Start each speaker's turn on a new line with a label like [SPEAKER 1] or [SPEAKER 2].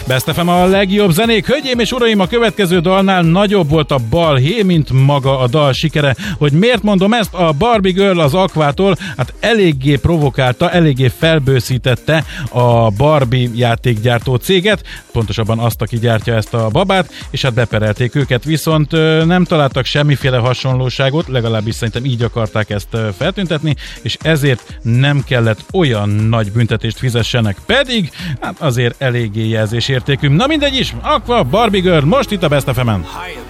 [SPEAKER 1] Best FM a legjobb zenék. Hölgyeim és uraim, a következő dalnál nagyobb volt a balhé, mint maga a dal sikere. Hogy miért mondom ezt? A Barbie Girl az Aquától hát eléggé provokálta, eléggé felbőszítette a Barbie játékgyártó céget, pontosabban azt, aki gyártja ezt a babát, és hát beperelték őket, viszont nem találtak semmiféle hasonlóságot, legalábbis szerintem így akarták ezt feltüntetni, és ezért nem kellett olyan nagy büntetést fizessenek, pedig hát azért eléggé jelzésértékű. Na mindegy is, Aqua, Barbie Girl, most itt a Best FM-en.